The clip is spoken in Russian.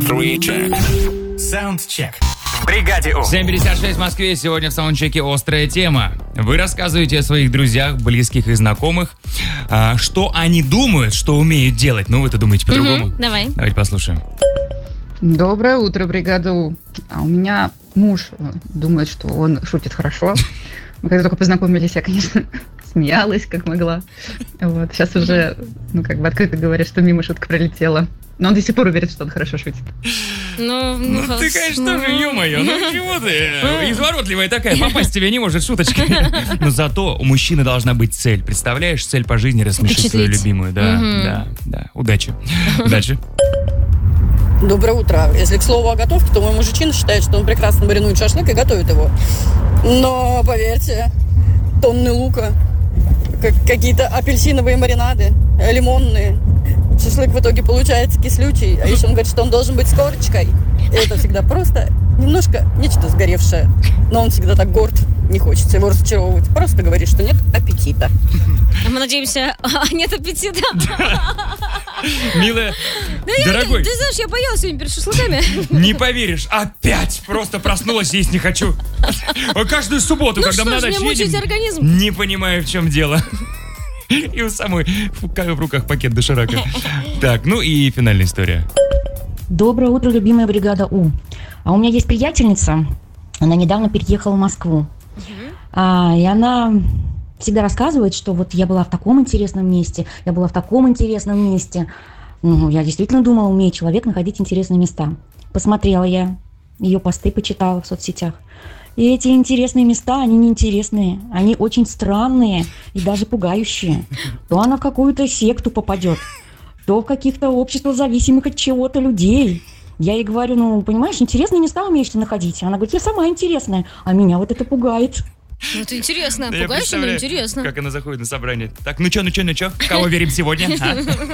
Саундчек. В бригаде У. 7:56 в Москве. Сегодня в саундчеке острая тема. Вы рассказываете о своих друзьях, близких и знакомых, что они думают, что умеют делать. Ну, вы-то думаете по-другому. Давай. Давайте послушаем. Доброе утро, бригада У. А у меня муж думает, что он шутит хорошо. Мы когда только познакомились, я, конечно, смеялась, как могла. Вот. Сейчас уже, открыто говорят, что мимо шутка пролетела. Но он до сих пор уверен, что он хорошо шутит. Ну ты, конечно, тоже, ё-моё, чего ты? Изворотливая такая, попасть тебе не может шуточкой. Но зато у мужчины должна быть цель. Представляешь, цель по жизни рассмешить свою любимую. Да. Удачи. Доброе утро. Если к слову о готовке, то мой мужчина считает, что он прекрасно маринует шашлык и готовит его. Но, поверьте, тонны лука, какие-то апельсиновые маринады, лимонные. Шашлык в итоге получается кислючий. А еще он говорит, что он должен быть с корочкой. И это всегда просто немножко нечто сгоревшее. Но он всегда так горд. Не хочется его разочаровывать. Просто говорит, что нет аппетита. Мы надеемся, нет аппетита. Милая, дорогой. Ты знаешь, я поела сегодня перед шашлыками. Не поверишь, опять просто проснулась, есть не хочу. Каждую субботу, когда мы на даче едем, не понимаю, в чем дело. И у самой в руках пакет доширака. Так, и финальная история. Доброе утро, любимая бригада У. А у меня есть приятельница, она недавно переехала в Москву. И она всегда рассказывает, что вот я была в таком интересном месте, я была в таком интересном месте. Я действительно думала, умеет человек находить интересные места. Посмотрела я ее посты, почитала в соцсетях. И эти интересные места, они неинтересные, они очень странные и даже пугающие. То она в какую-то секту попадет, то в каких-то общества зависимых от чего-то людей. Я ей говорю, понимаешь, интересные места умеешь ты находить. Она говорит, я сама интересная, а меня вот это пугает. Это интересно, Да, пугающе, но интересно. Как она заходит на собрание. Так, ну чё, кого верим сегодня?